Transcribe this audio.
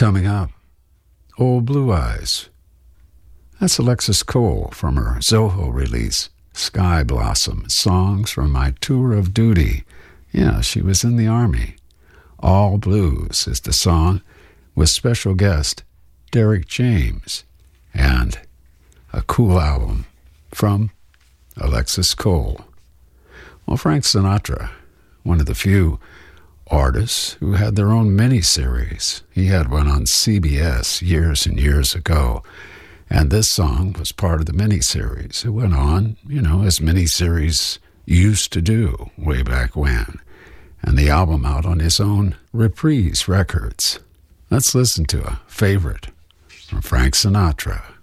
Coming up, Old Blue Eyes. That's Alexis Cole from her Zoho release, Sky Blossom, Songs from My Tour of Duty. Yeah, she was in the Army. All Blues is the song, with special guest Derek James, and a cool album from Alexis Cole. Well, Frank Sinatra, one of the few artists who had their own miniseries. He had one on CBS years and years ago, and this song was part of the miniseries. It went on, as miniseries used to do way back when, and the album out on his own Reprise Records. Let's listen to a favorite from Frank Sinatra.